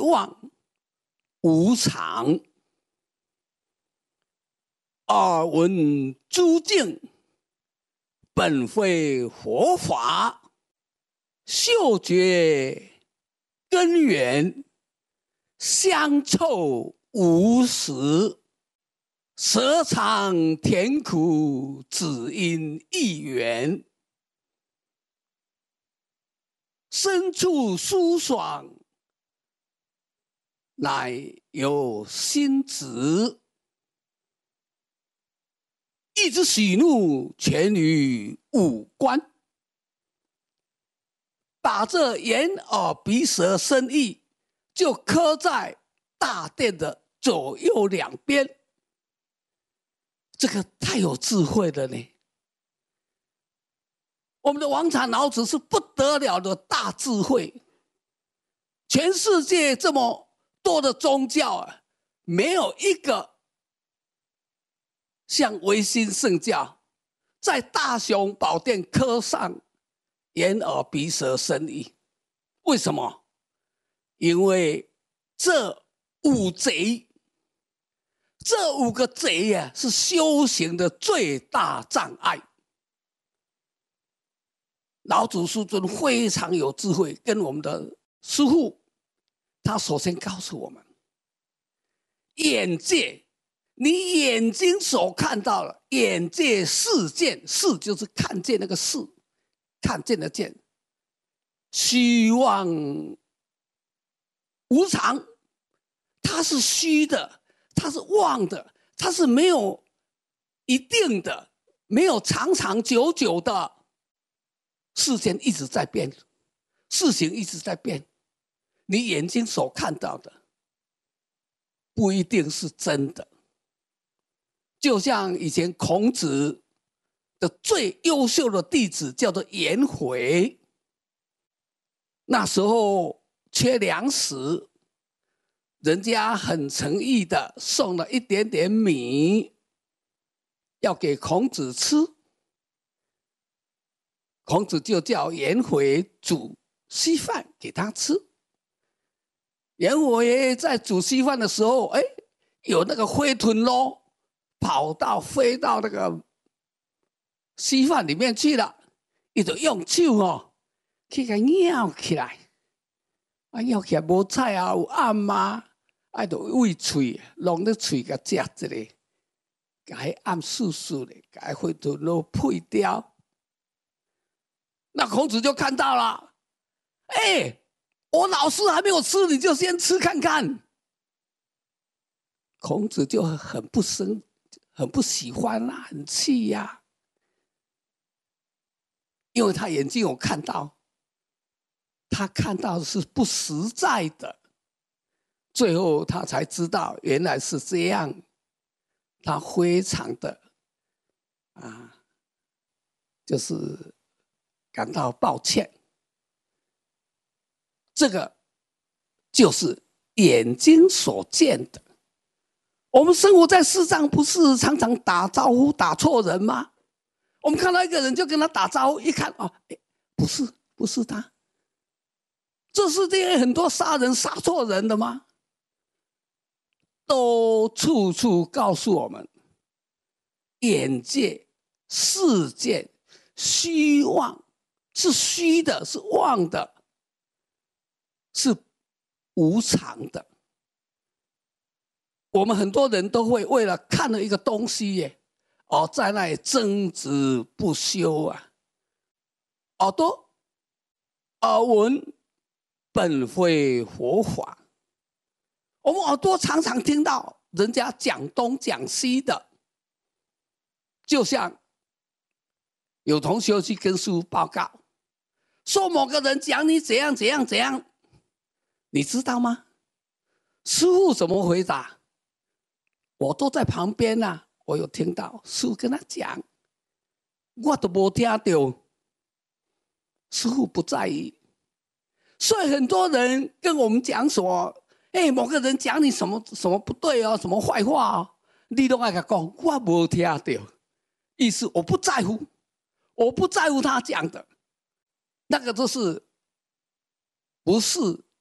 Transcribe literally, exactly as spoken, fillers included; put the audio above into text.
妄无常。耳闻诸境本非佛法，嗅觉根源香臭无实，舌尝甜苦只因一缘，身处舒爽乃由心执，意之喜怒全于五官。把这眼耳鼻舌身意就刻在大殿的左右两边，这个太有智慧了呢。我们的王禅老子是不得了的大智慧，全世界这么多的宗教啊，没有一个像唯心圣教在大雄宝殿刻上眼耳鼻舌身意。为什么？因为这五贼，这五个贼啊，是修行的最大障碍。老祖师尊非常有智慧，跟我们的师父，他首先告诉我们，眼界，你眼睛所看到了，眼界视见，视就是看见那个视，看见的见，虚妄无常，它是虚的，它是妄的，它是没有一定的，没有长长久久的。世间一直在变，事情一直在变，你眼睛所看到的不一定是真的。就像以前孔子的最优秀的弟子叫做颜回，那时候缺粮食，人家很诚意的送了一点点米要给孔子吃，孔子就叫颜回煮稀饭给他吃。颜回在煮稀饭的时候，哎，有那个灰豚咯跑到飞到那个稀饭里面去了，他就用手哦去给咬起来，啊咬起来无菜啊有暗嘛，啊就喂嘴，弄在嘴甲食一个，给它暗酥酥的，给它灰豚咯配掉。那孔子就看到了，哎，我老师还没有吃，你就先吃看看。孔子就很不生，很不喜欢啦、啊，很气呀、啊，因为他眼睛有看到，他看到的是不实在的，最后他才知道原来是这样，他非常的啊，就是感到抱歉。这个就是眼睛所见的。我们生活在世上，不是常常打招呼打错人吗？我们看到一个人就跟他打招呼，一看哦，不是，不是他。这世界很多杀人杀错人的吗？都处处告诉我们，眼界、世界、虚妄，是虚的，是妄的，是无常的。我们很多人都会为了看了一个东西耶，而在那里争执不休啊。耳朵耳闻本非佛法，我们耳朵常常听到人家讲东讲西的，就像有同学去跟师父报告，说某个人讲你怎样怎样怎样，你知道吗？师父怎么回答？我都在旁边啊，我有听到师父跟他讲，我都没听到，师父不在意。所以很多人跟我们讲说，哎，某个人讲你什么什么不对哦，什么坏话哦，你都爱他讲，我没听到，意思我不在乎，我不在乎他讲的，那个就是不是